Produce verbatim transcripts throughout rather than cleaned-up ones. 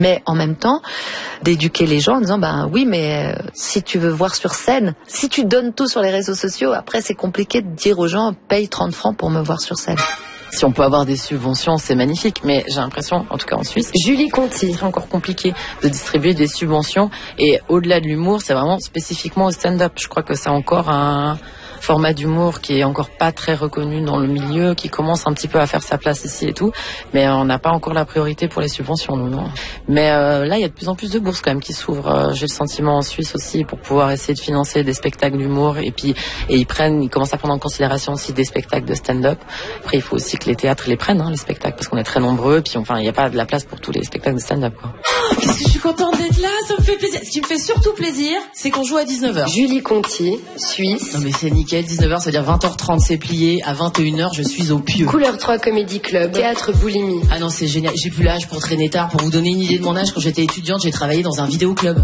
Mais en même temps, d'éduquer les gens en disant, ben oui, mais euh, si tu veux voir sur scène, si tu donnes tout sur les réseaux sociaux, après c'est compliqué de dire aux gens, paye trente francs pour me voir sur scène. Si on peut avoir des subventions, c'est magnifique, mais j'ai l'impression, en tout cas en Suisse, Julie Conti, c'est encore compliqué de distribuer des subventions. Et au-delà de l'humour, c'est vraiment spécifiquement au stand-up. Je crois que c'est encore un format d'humour qui est encore pas très reconnu dans le milieu, qui commence un petit peu à faire sa place ici et tout, mais on n'a pas encore la priorité pour les subventions, nous, non. Mais euh, là, il y a de plus en plus de bourses quand même qui s'ouvrent. Euh, j'ai le sentiment en Suisse aussi pour pouvoir essayer de financer des spectacles d'humour, et puis et ils prennent, ils commencent à prendre en considération aussi des spectacles de stand-up. Après, il faut aussi que les théâtres les prennent, hein, les spectacles, parce qu'on est très nombreux, puis enfin, il n'y a pas de la place pour tous les spectacles de stand-up, quoi. Oh, qu'est-ce que je suis contente d'être là, ça me fait plaisir. Ce qui me fait surtout plaisir, c'est qu'on joue à dix-neuf heures. Julie Conti, Suisse. Non mais c'est nickel, dix-neuf heures, ça veut dire vingt heures trente, c'est plié. À vingt et une heures, je suis au pieu. Couleur trois Comedy Club, Théâtre Boulimie. Ah non, c'est génial. J'ai plus l'âge pour traîner tard. Pour vous donner une idée de mon âge, quand j'étais étudiante, j'ai travaillé dans un vidéoclub.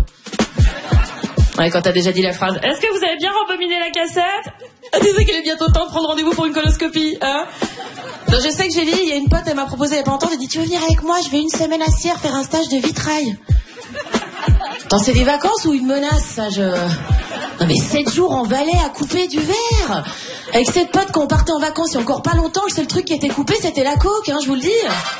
Ouais, quand t'as déjà dit la phrase « Est-ce que vous avez bien rembobiné la cassette ?» Ah, tu sais qu'il est bientôt temps de prendre rendez-vous pour une coloscopie, hein? Non, je sais que j'ai dit, il y a une pote, elle m'a proposé il y a pas longtemps, elle dit « Tu veux venir avec moi? Je vais une semaine à Sierre faire un stage de vitrail. » Attends, c'est des vacances ou une menace, ça, je... Non mais sept jours en Valais à couper du verre. Avec cette pote, quand on partait en vacances, il y a encore pas longtemps, le seul truc qui était coupé, c'était la coke, hein, je vous le dis.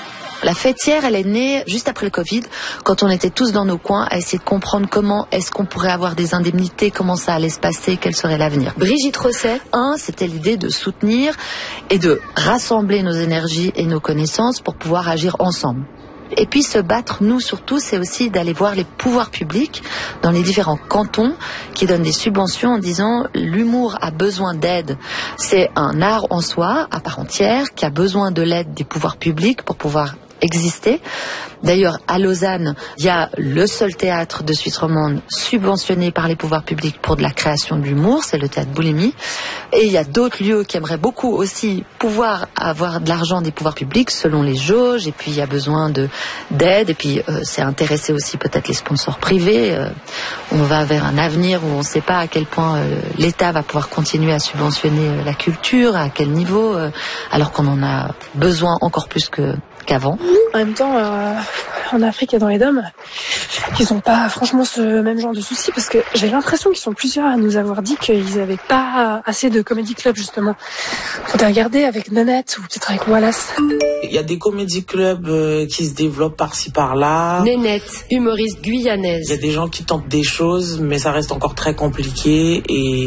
La fêtière, elle est née juste après le Covid, quand on était tous dans nos coins à essayer de comprendre comment est-ce qu'on pourrait avoir des indemnités, comment ça allait se passer, quel serait l'avenir. Brigitte Rosset. Un, c'était l'idée de soutenir et de rassembler nos énergies et nos connaissances pour pouvoir agir ensemble. Et puis se battre, nous surtout, c'est aussi d'aller voir les pouvoirs publics dans les différents cantons qui donnent des subventions en disant l'humour a besoin d'aide. C'est un art en soi, à part entière, qui a besoin de l'aide des pouvoirs publics pour pouvoir exister. D'ailleurs, à Lausanne, il y a le seul théâtre de Suisse romande subventionné par les pouvoirs publics pour de la création d'humour, c'est le théâtre Boulimie. Et il y a d'autres lieux qui aimeraient beaucoup aussi pouvoir avoir de l'argent des pouvoirs publics selon les jauges, et puis il y a besoin de d'aide, et puis euh, c'est intéresser aussi peut-être les sponsors privés. Euh, on va vers un avenir où on ne sait pas à quel point euh, l'État va pouvoir continuer à subventionner euh, la culture, à quel niveau, euh, alors qu'on en a besoin encore plus que qu'avant. En même temps, euh, en Afrique et dans les D O M, ils n'ont pas franchement ce même genre de soucis, parce que j'ai l'impression qu'ils sont plusieurs à nous avoir dit qu'ils n'avaient pas assez de comédie club, justement. Faudrait regarder avec Nanette ou peut-être avec Wallace. Il y a des comédie clubs euh, qui se développent par-ci par-là. Nénette, humoriste guyanaise. Il y a des gens qui tentent des choses, mais ça reste encore très compliqué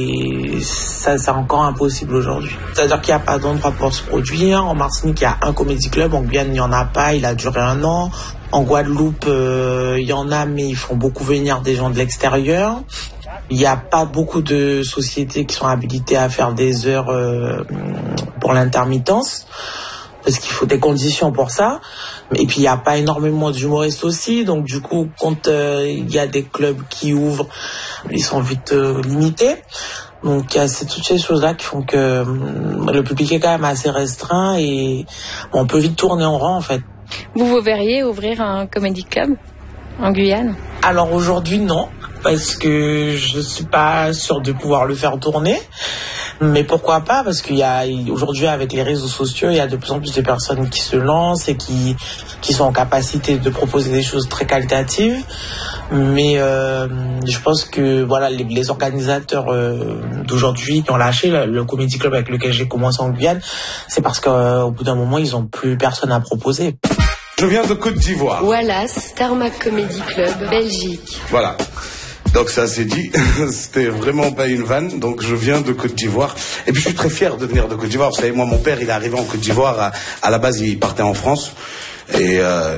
et ça c'est encore impossible aujourd'hui. C'est-à-dire qu'il n'y a pas d'endroit pour se produire. En Martinique, il y a un comédie club. En Guyane, il n'y en a pas. Il a duré un an. En Guadeloupe, euh, il y en a, mais ils font beaucoup venir des gens de l'extérieur. Il n'y a pas beaucoup de sociétés qui sont habilitées à faire des heures euh, pour l'intermittence, parce qu'il faut des conditions pour ça. Et puis il n'y a pas énormément d'humoristes aussi, donc du coup quand euh, il y a des clubs qui ouvrent, ils sont vite euh, limités. Donc c'est toutes ces choses-là qui font que euh, le public est quand même assez restreint et bon, on peut vite tourner en rond en fait. Vous vous verriez ouvrir un comedy club en Guyane? Alors aujourd'hui non, parce que je suis pas sûre de pouvoir le faire tourner. Mais pourquoi pas, parce qu'il y a aujourd'hui avec les réseaux sociaux, il y a de plus en plus de personnes qui se lancent et qui qui sont en capacité de proposer des choses très qualitatives. Mais euh, je pense que voilà les, les organisateurs euh, d'aujourd'hui qui ont lâché le, le comedy club avec lequel j'ai commencé en Guyane, c'est parce qu'au euh, bout d'un moment ils ont plus personne à proposer. Je viens de Côte d'Ivoire. Wallace, Tarmac Comedy Club, Belgique. Voilà. Donc ça c'est dit, c'était vraiment pas une vanne, donc je viens de Côte d'Ivoire, et puis je suis très fier de venir de Côte d'Ivoire. Vous savez, moi mon père il est arrivé en Côte d'Ivoire, à, à la base il partait en France, et euh,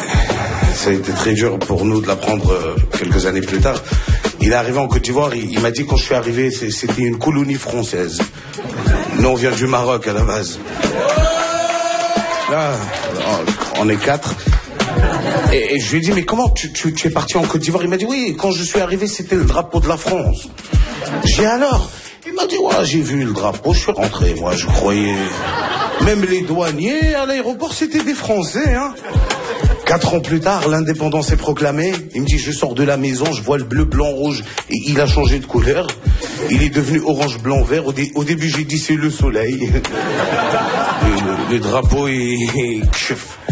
ça a été très dur pour nous de l'apprendre euh, quelques années plus tard. Il est arrivé en Côte d'Ivoire, il, il m'a dit quand je suis arrivé c'était une colonie française. Nous on vient du Maroc à la base. Là, on est quatre. Et, et je lui ai dit, mais comment tu, tu, tu es parti en Côte d'Ivoire? Il m'a dit, oui, quand je suis arrivé, c'était le drapeau de la France. J'ai dit, alors? Il m'a dit, ouais, j'ai vu le drapeau, je suis rentré, moi, je croyais... Même les douaniers à l'aéroport, c'était des Français, hein. Quatre ans plus tard, l'indépendance est proclamée. Il me dit, je sors de la maison, je vois le bleu, blanc, rouge, et il a changé de couleur. Il est devenu orange, blanc, vert. Au, dé, au début, j'ai dit, c'est le soleil. le, le, le drapeau est...